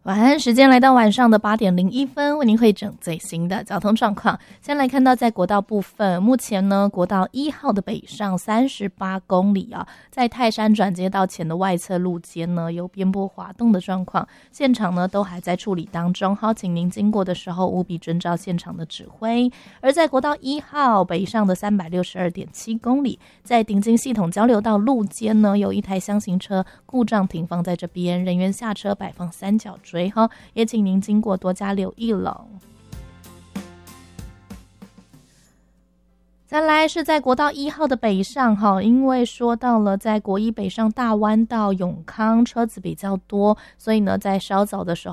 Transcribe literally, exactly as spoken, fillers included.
晚安，时间来到晚上的八点零一分，为您汇整最新的交通状况。先来看到在国道部分，目前呢，国道一号的北上三十八公里啊，在泰山转接道前的外侧路肩呢，有边坡滑动的状况，现场呢都还在处理当中，好，请您经过的时候务必遵照现场的指挥。而在国道一号北上的三百六十二点七公里，在顶金系统交流道路肩呢，有一台厢型车故障停放在这边，人员下车摆放三角锥。也请您经过多加留意了。再来是在国道一号的北上，因为说到了在国一北上大弯到永康车子比较多，所以呢在稍早的时候